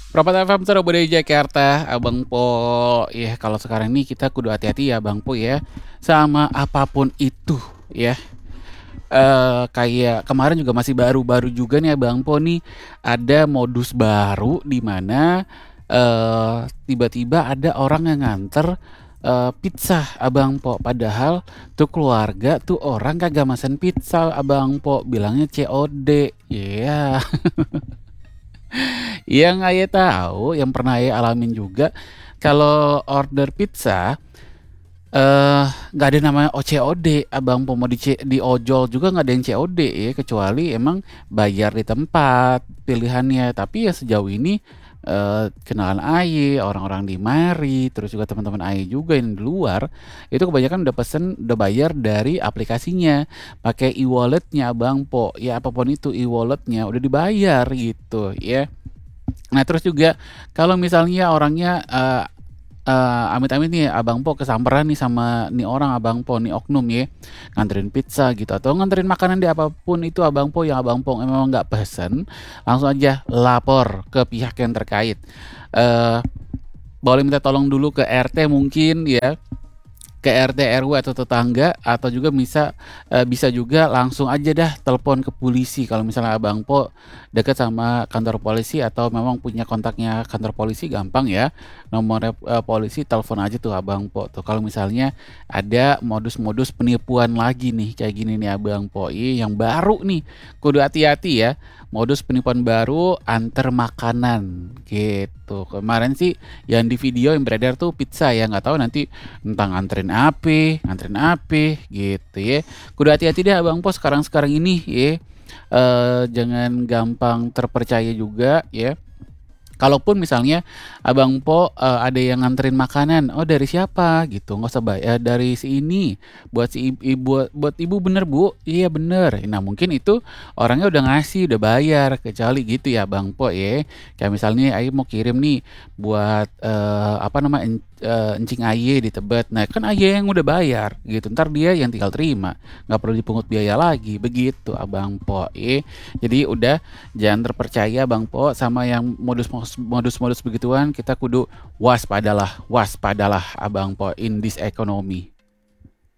Propat FM Surabaya Jakarta, Abang Po. Ya, kalau sekarang ini kita kudu hati-hati ya, Bang Po ya, sama apapun itu ya. Kayak kemarin juga masih baru-baru juga nih Abang Po nih, ada modus baru di mana tiba-tiba ada orang yang nganter pizza Abang Po. Padahal tuh keluarga tuh orang kagak mesen pizza Abang Po, bilangnya COD. Iya. Yang Ayah tahu, yang pernah Ayah alamin juga, kalau order pizza, nggak ada namanya OCOD, Abang mau di ojol juga nggak ada yang COD ya, kecuali emang bayar di tempat pilihannya. Tapi ya sejauh ini kenalan Aye, orang-orang di mari, terus juga teman-teman Aye juga yang di luar, itu kebanyakan udah pesen, udah bayar dari aplikasinya, pakai e-walletnya Abang Po, ya apapun itu e-walletnya udah dibayar gitu ya. Nah, terus juga kalau misalnya orangnya, amit-amit nih Abang Po kesamperan nih sama nih orang Abang Po, nih oknum ya, nganterin pizza gitu atau nganterin makanan deh apapun itu Abang Po yang Abang Po memang nggak pesen, langsung aja lapor ke pihak yang terkait. Eee, Boleh minta tolong dulu ke RT mungkin ya, ke RT, RW atau tetangga atau juga bisa juga langsung aja dah telepon ke polisi kalau misalnya Abang Po deket sama kantor polisi atau memang punya kontaknya kantor polisi gampang ya, nomornya, polisi telepon aja tuh Abang Po tuh kalau misalnya ada modus-modus penipuan lagi nih kayak gini nih Abang Po, yang baru nih, kudu hati-hati ya, modus penipuan baru antar makanan gitu. Kemarin sih yang di video yang beredar tuh pizza ya, nggak tahu nanti entah nganterin ape gitu ya. Kudu hati-hati deh Abang Pos sekarang-sekarang ini ya. Jangan gampang terpercaya juga ya. Kalaupun misalnya Abang Po, ada yang nganterin makanan, "Oh dari siapa?" Gitu, nggak usah "Dari si ini, buat si buat Ibu bener Bu?" "Iya bener." Nah mungkin itu orangnya udah ngasih, udah bayar, kecuali gitu ya Bang Po ya. Kayak misalnya Aye mau kirim nih buat, apa nama, encing Aye di Tebet, nah kan Aye yang udah bayar gitu, entar dia yang tinggal terima, nggak perlu dipungut biaya lagi, begitu Abang Po ya. Jadi udah jangan terpercaya Bang Po sama yang modus-modus begituan, kita kudu waspadalah, waspadalah Abang Po in this economy.